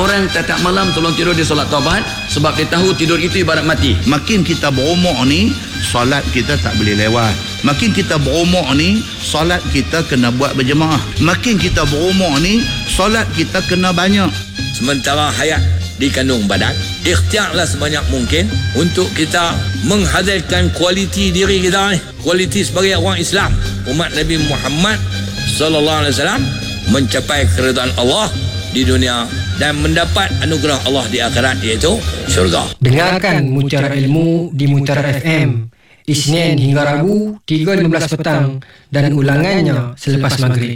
orang tiap malam tolong tidur dia solat taubat, sebab dia tahu tidur itu ibarat mati. Makin kita berumur ni, solat kita tak boleh lewat. Makin kita berumur ni, solat kita kena buat berjemaah. Makin kita berumur ni, solat kita kena banyak. Sementara hayat di kandung badan, ikhtiarlah sebanyak mungkin untuk kita menghadirkan kualiti diri kita ni, kualiti sebagai orang Islam, umat Nabi Muhammad sallallahu alaihi wasallam, mencapai keridhaan Allah di dunia dan mendapat anugerah Allah di akhirat, iaitu syurga. Dengarkan Mutiara Ilmu di Mutiara FM Isnin hingga Rabu 3.15 petang dan ulangannya selepas maghrib.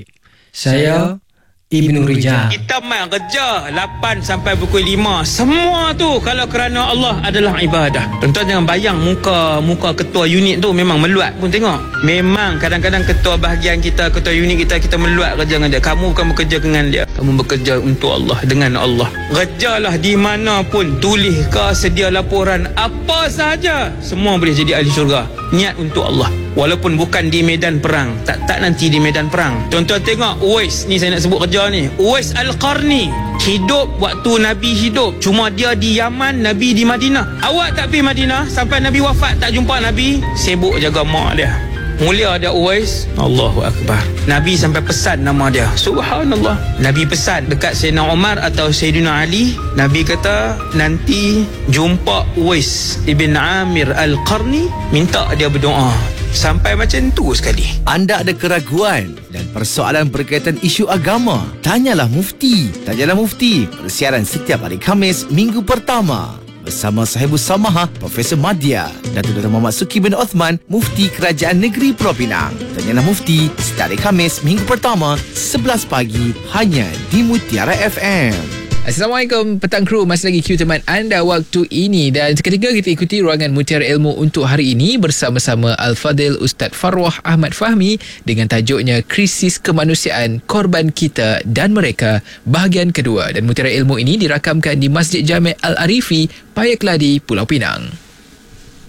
Saya Ibnu Rijal. Kita main kerja 8 sampai pukul 5. Semua tu kalau kerana Allah adalah ibadah. Tuan-tuan jangan bayang muka ketua unit tu memang meluat pun tengok. Memang kadang-kadang ketua bahagian kita, ketua unit kita meluat kerja dengan dia. Kamu bukan bekerja dengan dia. Kamu bekerja untuk Allah, dengan Allah. Kerjalah di mana pun, tulis ke, sedia laporan, apa sahaja. Semua boleh jadi ahli syurga. Niat untuk Allah. Walaupun bukan di medan perang, tak nanti di medan perang. Tuan-tuan tengok Uwais ni, saya nak sebut kerja ni, Uwais Al-Qarni hidup waktu Nabi hidup, cuma dia di Yaman, Nabi di Madinah. Awak tak pergi Madinah sampai Nabi wafat, tak jumpa Nabi, sibuk jaga mak dia. Mulia dia Uwais, Allahu Akbar. Nabi sampai pesan nama dia, subhanallah. Nabi pesan dekat Sayyidina Umar atau Sayyidina Ali, Nabi kata nanti jumpa Uwais Ibn Amir Al-Qarni, minta dia berdoa. Sampai macam tu sekali. Anda ada keraguan dan persoalan berkaitan isu agama? Tanyalah Mufti. Tanyalah Mufti. Persiaran setiap hari Khamis minggu pertama bersama Sahibus Samaha Profesor Madya dan Dr. Muhammad Suki bin Uthman, Mufti Kerajaan Negeri Pulau Pinang. Tanyalah Mufti setiap hari Khamis minggu pertama 11 pagi hanya di Mutiara FM. Assalamualaikum petang kru, masih lagi Q teman anda waktu ini, dan seketika kita ikuti ruangan Mutiara Ilmu untuk hari ini bersama-sama Al-Fadil Ustaz Farwah Ahmad Fahmi dengan tajuknya Krisis Kemanusiaan Korban Kita dan Mereka bahagian kedua, dan Mutiara Ilmu ini dirakamkan di Masjid Jami' Al-Arifi, Payakeladi, Pulau Pinang.